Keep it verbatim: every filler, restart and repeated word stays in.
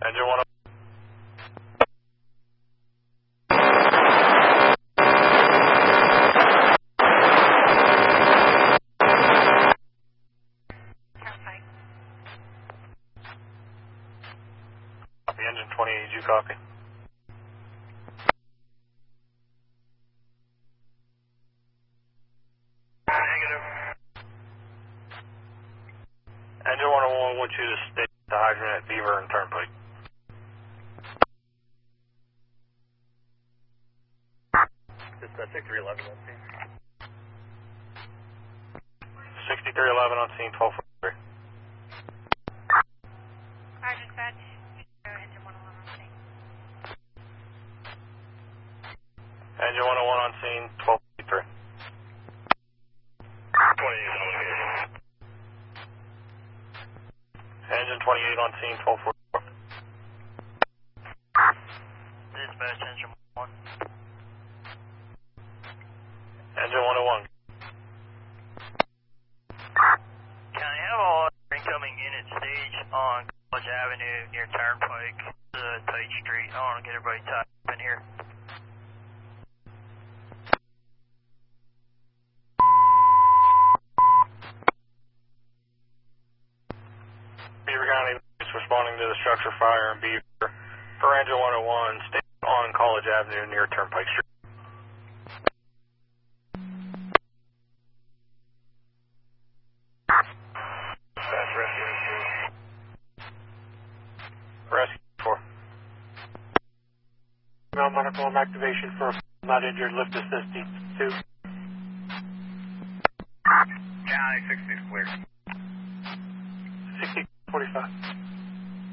Engine one. Copy, engine twenty-eight, you copy? Negative. Engine one oh one wants you to stay at the hydrant at Beaver and Turnpike. It's uh, sixty-three eleven on scene. sixty-three eleven on scene, twelve forty-three. Roger, dispatch. Engine one oh one on scene. Engine one oh one on scene, twelve forty-three. twenty-eight. Engine twenty-eight on scene, twelve forty-four. Dispatch, engine one. Engine one oh one. Can I have all incoming unit stage on College Avenue near Turnpike, the tight street? I want to get everybody tied up in here. Beaver County is responding to the structure fire in Beaver. For engine one oh one, stay on College Avenue near Turnpike Street. That's rescue. Rescue four. Mount Monochrome activation for not injured, lift assist two. County sixty is clear. sixty forty-five.